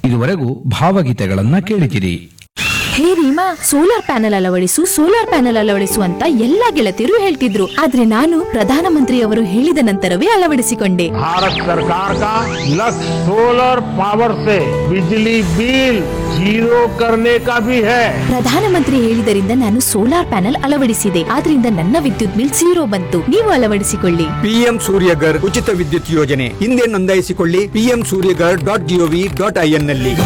ಇದುವರೆಗೂ ಭಾವಗೀತೆಗಳನ್ನ ಕೇಳಿದಿರಿ. ಹೇ Reema, solar panel ಅಳವಡಿಸು ಅಂತ ಎಲ್ಲಾ ಗೆಳತಿಯರು ಹೇಳ್ತಿದ್ರು. ಆದ್ರೆ ನಾನು ಪ್ರಧಾನಮಂತ್ರಿಯವರು ಹೇಳಿದ ನಂತರವೇ ಅಳವಡಿಸಿಕೊಂಡೆ. ಭಾರತ ಸರ್ಕಾರ का लक्ष्य सोलर पावर से बिजली बिल जीरो करने का भी है. ಪ್ರಧಾನಮಂತ್ರಿ ಹೇಳಿದರಿಂದ ನಾನು ಸೋಲಾರ್ ಪ್ಯಾನೆಲ್ ಅಳವಡಿಸಿದೆ. ಆದ್ರಿಂದ ನನ್ನ ವಿದ್ಯುತ್ ಬಿಲ್ 0 ಬಂತು. ನೀವು ಅಳವಡಿಸಿಕೊಳ್ಳಿ. ಪಿಎಂ ಸೂರ್ಯಗರ್ ಉಚಿತ ವಿದ್ಯುತ್ ಯೋಜನೆ ಹಿಂದೆ ನೋಂದಾಯಿಸಿಕೊಳ್ಳಿ. pmsuryagar.gov.in ನಲ್ಲಿ.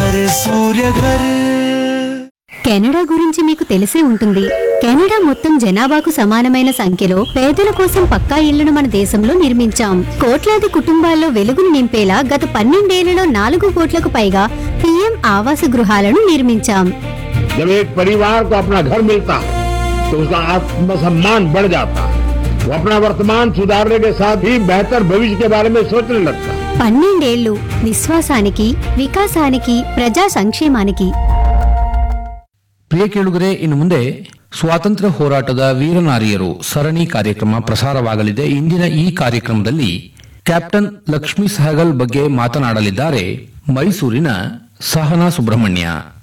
కెనడా గురించి మీకు తెలిసే ఉంటుంది. కెనడా మొత్తం జనాభాకు సమానమైన సంఖ్యలో పేదల కోసం పక్కా ఇళ్లను మన దేశంలో నిర్మించాం. కోట్లాది కుటుంబాల్లో వెలుగును నింపేలా గత 12 ఏళ్లలో 4 కోట్లకు పైగా పీఎం ఆవాస గృహాలను నిర్మించాం. जब एक परिवार को अपना घर मिलता है तो उसका आत्मसम्मान बढ़ जाता है. वो अपना वर्तमान सुधारने के साथ ही बेहतर भविष्य के बारे में सोचने लगता है. 12 ఏళ్లు విశ్వాసానికి, వికాసానికి, ప్రజా సంక్షేమానికి. ಪ್ರಿಯ ಕೇಳುಗರೆ, ಇನ್ನು ಮುಂದೆ ಸ್ವಾತಂತ್ರ್ಯ ಹೋರಾಟದ ವೀರನಾರಿಯರು ಸರಣಿ ಕಾರ್ಯಕ್ರಮ ಪ್ರಸಾರವಾಗಲಿದೆ. ಇಂದಿನ ಈ ಕಾರ್ಯಕ್ರಮದಲ್ಲಿ ಕ್ಯಾಪ್ಟನ್ ಲಕ್ಷ್ಮೀ ಸಹಗಲ್ ಬಗ್ಗೆ ಮಾತನಾಡಲಿದ್ದಾರೆ ಮೈಸೂರಿನ ಸಹನಾ ಸುಬ್ರಹ್ಮಣ್ಯ.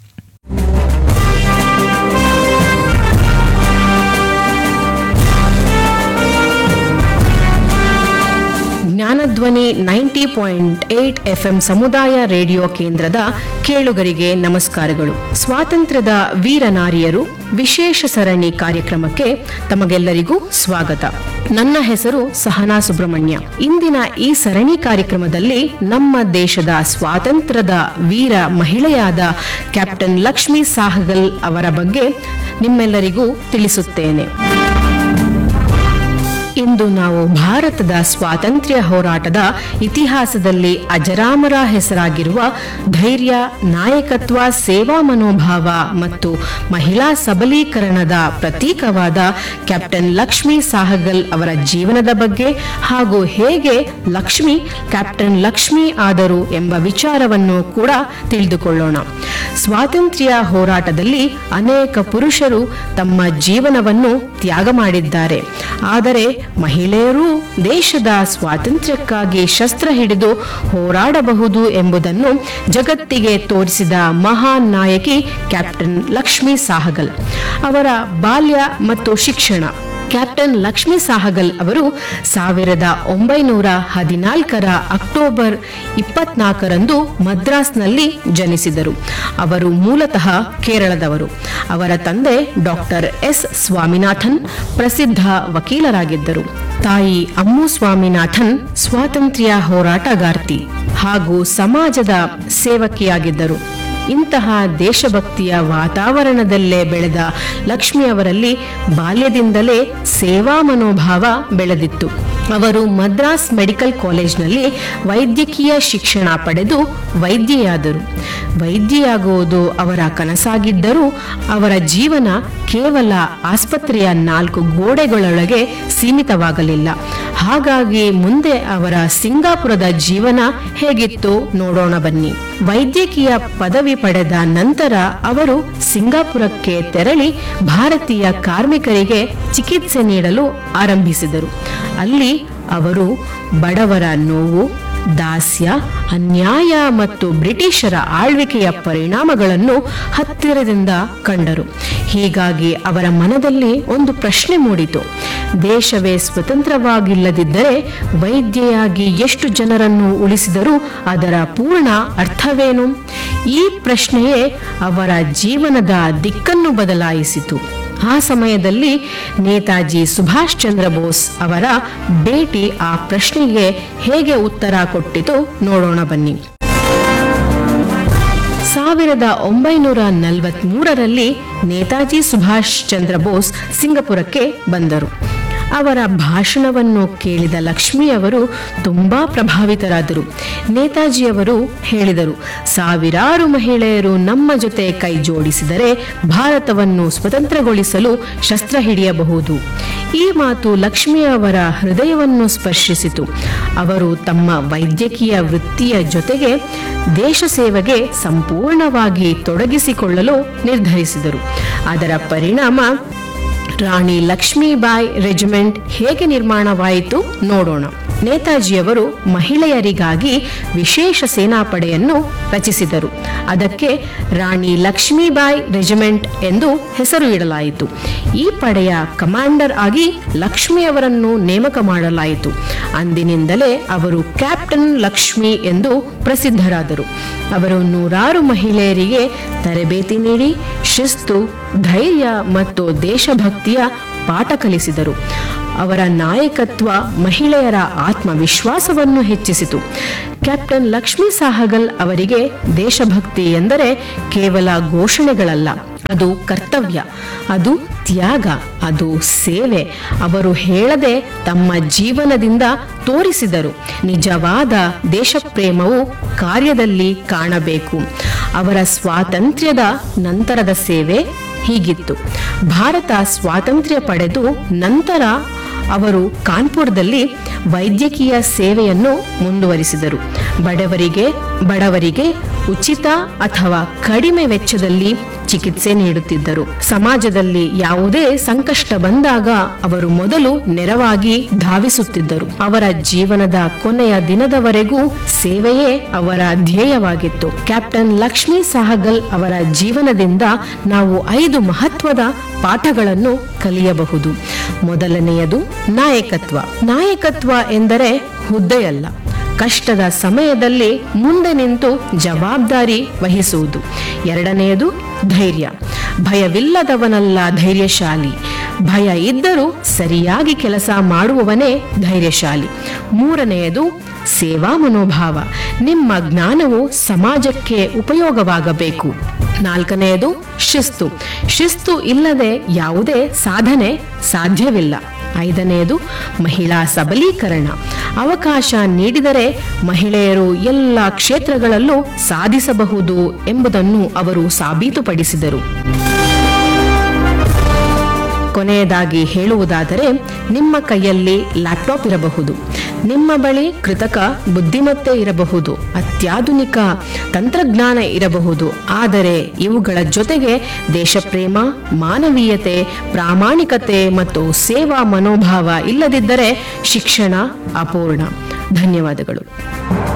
ಜ್ಞಾನಧ್ವನಿ 90.8 FM ಸಮುದಾಯ ರೇಡಿಯೋ ಕೇಂದ್ರದ ಕೇಳುಗರಿಗೆ ನಮಸ್ಕಾರಗಳು. ಸ್ವಾತಂತ್ರ್ಯದ ವೀರನಾರಿಯರು ವಿಶೇಷ ಸರಣಿ ಕಾರ್ಯಕ್ರಮಕ್ಕೆ ತಮಗೆಲ್ಲರಿಗೂ ಸ್ವಾಗತ. ನನ್ನ ಹೆಸರು ಸಹನಾ ಸುಬ್ರಹ್ಮಣ್ಯ. ಇಂದಿನ ಈ ಸರಣಿ ಕಾರ್ಯಕ್ರಮದಲ್ಲಿ ನಮ್ಮ ದೇಶದ ಸ್ವಾತಂತ್ರ್ಯದ ವೀರ ಮಹಿಳೆಯಾದ ಕ್ಯಾಪ್ಟನ್ ಲಕ್ಷ್ಮೀ ಸಹಗಲ್ ಅವರ ಬಗ್ಗೆ ನಿಮ್ಮೆಲ್ಲರಿಗೂ ತಿಳಿಸುತ್ತೇನೆ. ಇಂದು ನಾವು ಭಾರತದ ಸ್ವಾತಂತ್ರ್ಯ ಹೋರಾಟದ ಇತಿಹಾಸದಲ್ಲಿ ಅಜರಾಮರ ಹೆಸರಾಗಿರುವ ಧೈರ್ಯ, ನಾಯಕತ್ವ, ಸೇವಾ ಮನೋಭಾವ ಮತ್ತು ಮಹಿಳಾ ಸಬಲೀಕರಣದ ಪ್ರತೀಕವಾದ ಕ್ಯಾಪ್ಟನ್ ಲಕ್ಷ್ಮೀ ಸಹಗಲ್ ಅವರ ಜೀವನದ ಬಗ್ಗೆ ಹಾಗೂ ಹೇಗೆ ಲಕ್ಷ್ಮಿ ಕ್ಯಾಪ್ಟನ್ ಲಕ್ಷ್ಮಿ ಆದರು ಎಂಬ ವಿಚಾರವನ್ನು ಕೂಡ ತಿಳಿದುಕೊಳ್ಳೋಣ. ಸ್ವಾತಂತ್ರ್ಯ ಹೋರಾಟದಲ್ಲಿ ಅನೇಕ ಪುರುಷರು ತಮ್ಮ ಜೀವನವನ್ನು ತ್ಯಾಗ ಮಾಡಿದ್ದಾರೆ. ಆದರೆ ಮಹಿಳೆಯರು ದೇಶದ ಸ್ವಾತಂತ್ರ್ಯಕ್ಕಾಗಿ ಶಸ್ತ್ರ ಹಿಡಿದು ಹೋರಾಡಬಹುದು ಎಂಬುದನ್ನು ಜಗತ್ತಿಗೆ ತೋರಿಸಿದ ಮಹಾನ್ ನಾಯಕಿ ಕ್ಯಾಪ್ಟನ್ ಲಕ್ಷ್ಮೀ ಸಹಗಲ್. ಅವರ ಬಾಲ್ಯ ಮತ್ತು ಶಿಕ್ಷಣ. ಕ್ಯಾಪ್ಟನ್ ಲಕ್ಷ್ಮೀ ಸಹಗಲ್ ಅವರು 1914 ಅಕ್ಟೋಬರ್ 24 ಮದ್ರಾಸ್ನಲ್ಲಿ ಜನಿಸಿದರು. ಅವರು ಮೂಲತಃ ಕೇರಳದವರು. ಅವರ ತಂದೆ ಡಾಕ್ಟರ್ ಎಸ್ ಸ್ವಾಮಿನಾಥನ್ ಪ್ರಸಿದ್ಧ ವಕೀಲರಾಗಿದ್ದರು. ತಾಯಿ ಅಮ್ಮು ಸ್ವಾಮಿನಾಥನ್ ಸ್ವಾತಂತ್ರ್ಯ ಹೋರಾಟಗಾರ್ತಿ ಹಾಗೂ ಸಮಾಜದ ಸೇವಕಿಯಾಗಿದ್ದರು. ಇಂತಹ ದೇಶಭಕ್ತಿಯ ವಾತಾವರಣದಲ್ಲೇ ಬೆಳೆದ ಲಕ್ಷ್ಮಿ ಅವರಲ್ಲಿ ಬಾಲ್ಯದಿಂದಲೇ ಸೇವಾ ಮನೋಭಾವ ಬೆಳೆದಿತ್ತು. ಅವರು ಮದ್ರಾಸ್ ಮೆಡಿಕಲ್ ಕಾಲೇಜ್ನಲ್ಲಿ ವೈದ್ಯಕೀಯ ಶಿಕ್ಷಣ ಪಡೆದು ವೈದ್ಯೆಯಾದರು. ವೈದ್ಯೆಯಾಗುವುದು ಅವರ ಕನಸಾಗಿದ್ದರೂ ಅವರ ಜೀವನ ಕೇವಲ ಆಸ್ಪತ್ರೆಯ 4 ಗೋಡೆಗಳೊಳಗೆ ಸೀಮಿತವಾಗಲಿಲ್ಲ. ಹಾಗಾಗಿ ಮುಂದೆ ಅವರ ಸಿಂಗಾಪುರದ ಜೀವನ ಹೇಗಿತ್ತು ನೋಡೋಣ ಬನ್ನಿ. ವೈದ್ಯಕೀಯ ಪದವಿ ಪಡೆದ ನಂತರ ಅವರು ಸಿಂಗಾಪುರಕ್ಕೆ ತೆರಳಿ ಭಾರತೀಯ ಕಾರ್ಮಿಕರಿಗೆ ಚಿಕಿತ್ಸೆ ನೀಡಲು ಆರಂಭಿಸಿದರು. ಅಲ್ಲಿ ಅವರು ಬಡವರ ನೋವು, ದಾಸ್ಯ, ಅನ್ಯಾಯ ಮತ್ತು ಬ್ರಿಟಿಷರ ಆಳ್ವಿಕೆಯ ಪರಿಣಾಮಗಳನ್ನು ಹತ್ತಿರದಿಂದ ಕಂಡರು. ಹೀಗಾಗಿ ಅವರ ಮನದಲ್ಲಿ ಒಂದು ಪ್ರಶ್ನೆ ಮೂಡಿತು. ದೇಶವೇ ಸ್ವತಂತ್ರವಾಗಿಲ್ಲದಿದ್ದರೆ ವೈದ್ಯೆಯಾಗಿ ಎಷ್ಟು ಜನರನ್ನು ಉಳಿಸಿದರೂ ಅದರ ಪೂರ್ಣ ಅರ್ಥವೇನು? ಈ ಪ್ರಶ್ನೆಯೇ ಅವರ ಜೀವನದ ದಿಕ್ಕನ್ನು ಬದಲಾಯಿಸಿತು. ಆ ಸಮಯದಲ್ಲಿ ನೇತಾಜಿ ಸುಭಾಷ್ ಚಂದ್ರ ಬೋಸ್ ಅವರ ಭೇಟಿ ಆ ಪ್ರಶ್ನೆಗೆ ಹೇಗೆ ಉತ್ತರ ಕೊಟ್ಟಿತು ನೋಡೋಣ ಬನ್ನಿ. 1943 ನೇತಾಜಿ ಸುಭಾಷ್ ಚಂದ್ರ ಬೋಸ್ ಸಿಂಗಪುರಕ್ಕೆ ಬಂದರು. ಅವರ ಭಾಷಣವನ್ನು ಕೇಳಿದ ಲಕ್ಷ್ಮಿ ಅವರು ತುಂಬಾ ಪ್ರಭಾವಿತರಾದರು. ನೇತಾಜಿಯವರು ಹೇಳಿದರು, ಸಾವಿರಾರು ಮಹಿಳೆಯರು ನಮ್ಮ ಜೊತೆ ಕೈ ಜೋಡಿಸಿದರೆ ಭಾರತವನ್ನು ಸ್ವತಂತ್ರಗೊಳಿಸಲು ಶಸ್ತ್ರ ಹಿಡಿಯಬಹುದು. ಈ ಮಾತು ಲಕ್ಷ್ಮಿಯವರ ಹೃದಯವನ್ನು ಸ್ಪರ್ಶಿಸಿತು. ಅವರು ತಮ್ಮ ವೈದ್ಯಕೀಯ ವೃತ್ತಿಯ ಜೊತೆಗೆ ದೇಶ ಸೇವೆಗೆ ಸಂಪೂರ್ಣವಾಗಿ ತೊಡಗಿಸಿಕೊಳ್ಳಲು ನಿರ್ಧರಿಸಿದರು. ಅದರ ಪರಿಣಾಮ ರಾಣಿ ಲಕ್ಷ್ಮೀಬಾಯಿ ರೆಜಿಮೆಂಟ್ ಹೇಗೆ ನಿರ್ಮಾಣವಾಯಿತು ನೋಡೋಣ. ನೇತಾಜಿಯವರು ಮಹಿಳೆಯರಿಗಾಗಿ ವಿಶೇಷ ಸೇನಾಪಡೆಯನ್ನು ರಚಿಸಿದರು. ಅದಕ್ಕೆ ರಾಣಿ ಲಕ್ಷ್ಮೀಬಾಯಿ ರೆಜಿಮೆಂಟ್ ಎಂದು ಹೆಸರು ಇಡಲಾಯಿತು. ಈ ಪಡೆಯ ಕಮಾಂಡರ್ ಆಗಿ ಲಕ್ಷ್ಮಿಯವರನ್ನು ನೇಮಕ ಮಾಡಲಾಯಿತು. ಅಂದಿನಿಂದಲೇ ಅವರು ಕ್ಯಾಪ್ಟನ್ ಲಕ್ಷ್ಮಿ ಎಂದು ಪ್ರಸಿದ್ಧರಾದರು. ಅವರು ನೂರಾರು ಮಹಿಳೆಯರಿಗೆ ತರಬೇತಿ ನೀಡಿ ಶಿಸ್ತು, ಧೈರ್ಯ ಮತ್ತು ದೇಶಭಕ್ತಿಯ ಪಾಠ ಕಲಿಸಿದರು. ಅವರ ನಾಯಕತ್ವ ಮಹಿಳೆಯರ ಆತ್ಮವಿಶ್ವಾಸವನ್ನು ಹೆಚ್ಚಿಸಿತು. ಕ್ಯಾಪ್ಟನ್ ಲಕ್ಷ್ಮೀ ಸಹಗಲ್ ಅವರಿಗೆ ದೇಶಭಕ್ತಿ ಎಂದರೆ ಕೇವಲ ಘೋಷಣೆಗಳಲ್ಲ, ಅದು ಕರ್ತವ್ಯ, ಅದು ತ್ಯಾಗ, ಅದು ಸೇವೆ. ಅವರು ಹೇಳದೆ ತಮ್ಮ ಜೀವನದಿಂದ ತೋರಿಸಿದರು. ನಿಜವಾದ ದೇಶಪ್ರೇಮವು ಕಾರ್ಯದಲ್ಲಿ ಕಾಣಬೇಕು. ಅವರ ಸ್ವಾತಂತ್ರ್ಯದ ನಂತರದ ಸೇವೆ ಹೀಗಿತ್ತು. ಭಾರತ ಸ್ವಾತಂತ್ರ್ಯ ಪಡೆದು ನಂತರ ಅವರು ಕಾನ್ಪುರದಲ್ಲಿ ವೈದ್ಯಕೀಯ ಸೇವೆಯನ್ನು ಮುಂದುವರಿಸಿದರು. ಬಡವರಿಗೆ ಉಚಿತ ಅಥವಾ ಕಡಿಮೆ ವೆಚ್ಚದಲ್ಲಿ ಚಿಕಿತ್ಸೆ ನೀಡುತ್ತಿದ್ದರು. ಸಮಾಜದಲ್ಲಿ ಯಾವುದೇ ಸಂಕಷ್ಟ ಬಂದಾಗ ಅವರು ಮೊದಲು ನೆರವಾಗಿ ಧಾವಿಸುತ್ತಿದ್ದರು. ಅವರ ಜೀವನದ ಕೊನೆಯ ದಿನದವರೆಗೂ ಸೇವೆಯೇ ಅವರ ಧ್ಯೇಯವಾಗಿತ್ತು. ಕ್ಯಾಪ್ಟನ್ ಲಕ್ಷ್ಮೀ ಸಹಗಲ್ ಅವರ ಜೀವನದಿಂದ ನಾವು 5 ಮಹತ್ವದ ಪಾಠಗಳನ್ನು ಕಲಿಯಬಹುದು. ಮೊದಲನೆಯದು ನಾಯಕತ್ವ. ನಾಯಕತ್ವ ಎಂದರೆ ಹುದ್ದೆಯಲ್ಲ, ಕಷ್ಟದ ಸಮಯದಲ್ಲಿ ಮುಂದೆ ನಿಂತು ಜವಾಬ್ದಾರಿ ವಹಿಸುವುದು. ಎರಡನೆಯದು ಧೈರ್ಯ. ಭಯವಿಲ್ಲದವನಲ್ಲ ಧೈರ್ಯಶಾಲಿ. ಭಯ ಇದ್ದರೂ ಸರಿಯಾಗಿ ಕೆಲಸ ಮಾಡುವವನೇ ಧೈರ್ಯಶಾಲಿ. ಮೂರನೆಯದು ಸೇವಾ ಮನೋಭಾವ. ನಿಮ್ಮ ಜ್ಞಾನವು ಸಮಾಜಕ್ಕೆ ಉಪಯೋಗವಾಗಬೇಕು. ನಾಲ್ಕನೆಯದು ಶಿಸ್ತು. ಶಿಸ್ತು ಇಲ್ಲದೆ ಯಾವುದೇ ಸಾಧನೆ ಸಾಧ್ಯವಿಲ್ಲ. ಐದನೆಯದು ಮಹಿಳಾ ಸಬಲೀಕರಣ. ಅವಕಾಶ ನೀಡಿದರೆ ಮಹಿಳೆಯರು ಎಲ್ಲ ಕ್ಷೇತ್ರಗಳಲ್ಲೂ ಸಾಧಿಸಬಹುದು ಎಂಬುದನ್ನು ಅವರು ಸಾಬೀತುಪಡಿಸಿದರು. ಕೊನೆಯದಾಗಿ ಹೇಳುವುದಾದರೆ, ನಿಮ್ಮ ಕೈಯಲ್ಲಿ ಲ್ಯಾಪ್ಟಾಪ್ ಇರಬಹುದು, ನಿಮ್ಮ ಬಳಿ ಕೃತಕ ಬುದ್ಧಿಮತ್ತೆ ಇರಬಹುದು, ಅತ್ಯಾಧುನಿಕ ತಂತ್ರಜ್ಞಾನ ಇರಬಹುದು, ಆದರೆ ಇವುಗಳ ಜೊತೆಗೆ ದೇಶಪ್ರೇಮ, ಮಾನವೀಯತೆ, ಪ್ರಾಮಾಣಿಕತೆ ಮತ್ತು ಸೇವಾ ಮನೋಭಾವ ಇಲ್ಲದಿದ್ದರೆ ಶಿಕ್ಷಣ ಅಪೂರ್ಣ. ಧನ್ಯವಾದಗಳು.